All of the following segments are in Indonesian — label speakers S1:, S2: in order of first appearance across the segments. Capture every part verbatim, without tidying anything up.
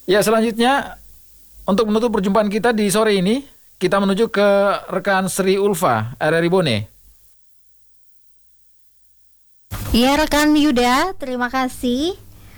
S1: Ya, selanjutnya untuk menutup perjumpaan kita di sore ini, kita menuju ke rekan Sri Ulfa, R R I Bone.
S2: Ya, rekan Yuda, terima kasih.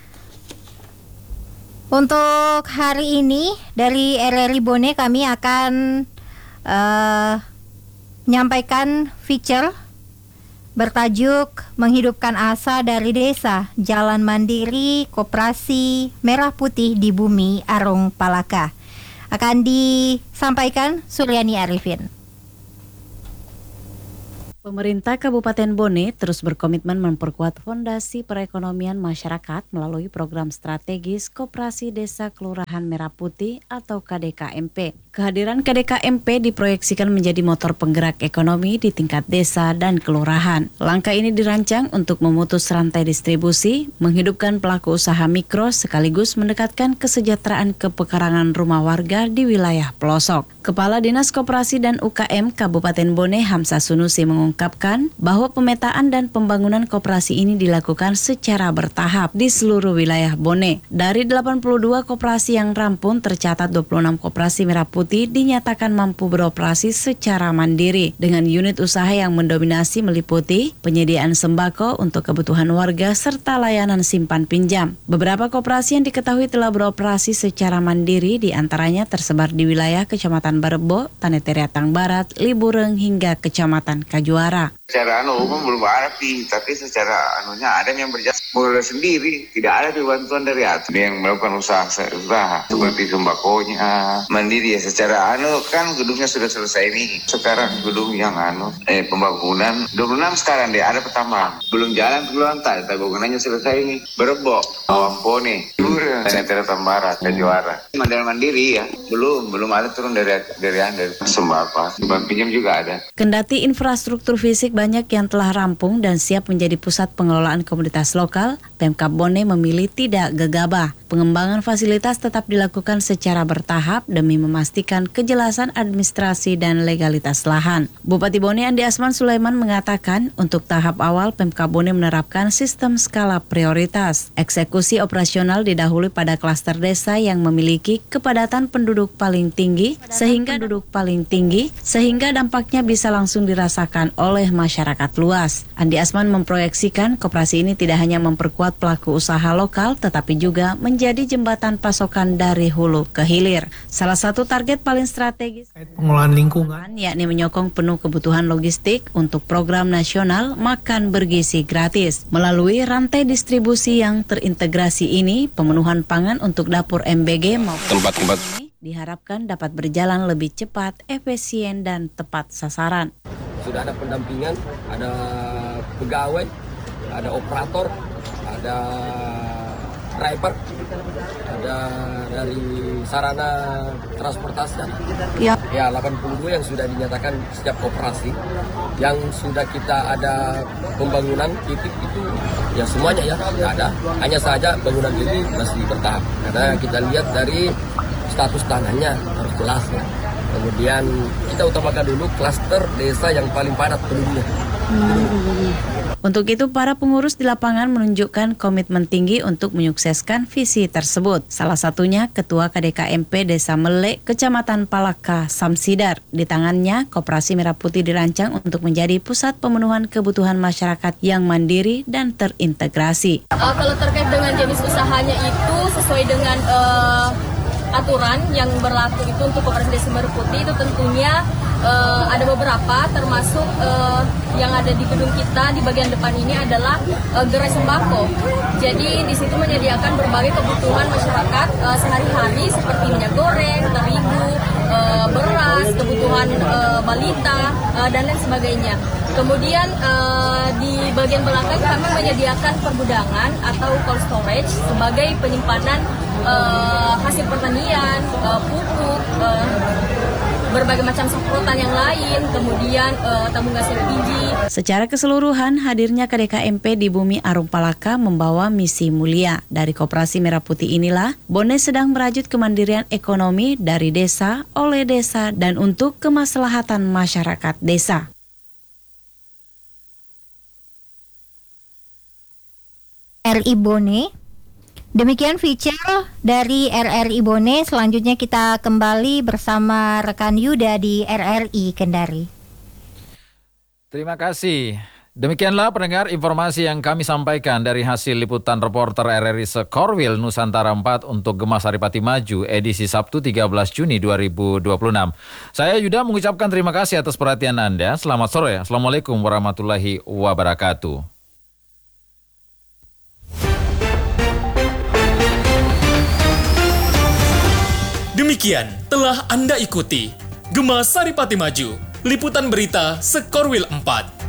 S2: Untuk hari ini dari R R I Bone kami akan uh, menyampaikan feature bertajuk Menghidupkan Asa dari Desa, Jalan Mandiri Koperasi Merah Putih di Bumi Arung Palaka. Akan disampaikan Suryani Arifin.
S3: Pemerintah Kabupaten Bone terus berkomitmen memperkuat fondasi perekonomian masyarakat melalui program strategis Koperasi Desa Kelurahan Merah Putih atau K D K M P. Kehadiran K D K M P diproyeksikan menjadi motor penggerak ekonomi di tingkat desa dan kelurahan. Langkah ini dirancang untuk memutus rantai distribusi, menghidupkan pelaku usaha mikro sekaligus mendekatkan kesejahteraan kepekarangan rumah warga di wilayah pelosok. Kepala Dinas Koperasi dan U K M Kabupaten Bone Hamzah Sunusi mengungkapkan bahwa pemetaan dan pembangunan koperasi ini dilakukan secara bertahap di seluruh wilayah Bone. Dari delapan puluh dua koperasi yang rampung, tercatat dua puluh enam koperasi Merah Putih dinyatakan mampu beroperasi secara mandiri dengan unit usaha yang mendominasi meliputi penyediaan sembako untuk kebutuhan warga serta layanan simpan pinjam. Beberapa koperasi yang diketahui telah beroperasi secara mandiri diantaranya tersebar di wilayah Kecamatan Barebo, Taneteriatang Barat, Libureng hingga Kecamatan Kajuara.
S4: Secara anu umum belum ada pi, tapi secara anunya ada yang berjalan mulai sendiri, tidak ada bantuan dari atas. Dia yang melakukan usaha usaha seperti sembakonya mandiri ya. Secara anu kan gedungnya sudah selesai nih. Sekarang gedung yang anu eh pembangunan dua puluh enam sekarang dia ada pertama. Belum jalan belum lantai, tapi bangunannya selesai nih. Berebo, Awampone, Libureng, Taneteriatang Barat, Kajuara. Mandiri mandiri ya, belum belum ada turun dari dari dari sembako. Simpan pinjam juga ada.
S3: Kendati infrastruktur fisik banyak yang telah rampung dan siap menjadi pusat pengelolaan komoditas lokal, Pemkab Bone memilih tidak gegabah. Pengembangan fasilitas tetap dilakukan secara bertahap demi memastikan kejelasan administrasi dan legalitas lahan. Bupati Bone Andi Asman Sulaiman mengatakan untuk tahap awal Pemkab Bone menerapkan sistem skala prioritas. Eksekusi operasional didahului pada klaster desa yang memiliki kepadatan penduduk paling tinggi sehingga penduduk paling tinggi sehingga dampaknya bisa langsung dirasakan oleh masyarakat luas. Andi Asman memproyeksikan koperasi ini tidak hanya memperkuat pelaku usaha lokal tetapi juga menjadi jembatan pasokan dari hulu ke hilir. Salah satu target paling strategis
S5: pengelolaan lingkungan
S3: yakni menyokong penuh kebutuhan logistik untuk program nasional makan bergizi gratis. Melalui rantai distribusi yang terintegrasi ini, pemenuhan pangan untuk dapur M B G maupun tempat-tempat ini diharapkan dapat berjalan lebih cepat, efisien, dan tepat sasaran.
S6: Sudah ada pendampingan, ada pegawai, ada operator, ada driver, ada dari sarana transportasi.
S2: Ya.
S6: Ya, delapan puluh dua yang sudah dinyatakan setiap koperasi, yang sudah kita ada pembangunan titik itu, ya semuanya ya tidak ada. Hanya saja bangunan ini masih bertahap. Karena kita lihat dari status tanahnya harus jelas ya. Kemudian kita utamakan dulu klaster desa yang paling padat penduduknya.
S3: Hmm. Untuk itu, para pengurus di lapangan menunjukkan komitmen tinggi untuk menyukseskan visi tersebut. Salah satunya Ketua K D K M P Desa Melek, Kecamatan Palaka, Samsidar. Di tangannya, Koperasi Merah Putih dirancang untuk menjadi pusat pemenuhan kebutuhan masyarakat yang mandiri dan terintegrasi.
S7: Uh, kalau terkait dengan jenis usahanya itu sesuai dengan uh, aturan yang berlaku itu untuk Koperasi Desa Merah Putih itu tentunya uh, ada beberapa, termasuk uh, yang ada di gedung kita di bagian depan ini adalah uh, gerai sembako. Jadi di situ menyediakan berbagai kebutuhan masyarakat uh, sehari-hari seperti minyak goreng, terigu, uh, beras, kebutuhan uh, balita uh, dan lain sebagainya. Kemudian uh, di bagian belakang kami menyediakan pergudangan atau cold storage sebagai penyimpanan uh, hasil pertanian, uh, pupuk, uh, berbagai macam semprotan yang lain, kemudian uh, tabung gas L P G.
S3: Secara keseluruhan, hadirnya K D K M P di Bumi Arung Palaka membawa misi mulia. Dari Koperasi Merah Putih inilah, Bone sedang merajut kemandirian ekonomi dari desa, oleh desa, dan untuk kemaslahatan masyarakat desa.
S2: R I Bone Demikian feature dari R R I Bone. Selanjutnya kita kembali bersama rekan Yuda di R R I Kendari.
S1: Terima kasih. Demikianlah pendengar informasi yang kami sampaikan dari hasil liputan reporter R R I Sekorwil Nusantara empat untuk Gema Saripati Maju edisi Sabtu tiga belas Juni dua ribu dua puluh enam. Saya Yuda mengucapkan terima kasih atas perhatian Anda. Selamat sore. Assalamualaikum warahmatullahi wabarakatuh.
S5: Demikian telah Anda ikuti Gema Saripati Maju, liputan berita Sekorwil empat.